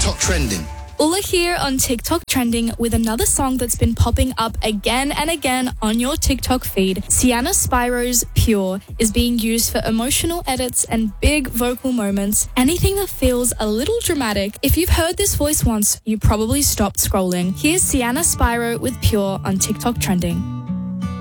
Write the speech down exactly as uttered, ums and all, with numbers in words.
TikTok Trending. Ula here on TikTok Trending with another song that's been popping up again and again on your TikTok feed. Sienna Spiro's Pure is being used for emotional edits and big vocal moments, anything that feels a little dramatic. If you've heard this voice once, you probably stopped scrolling. Here's Sienna Spiro with Pure on TikTok Trending.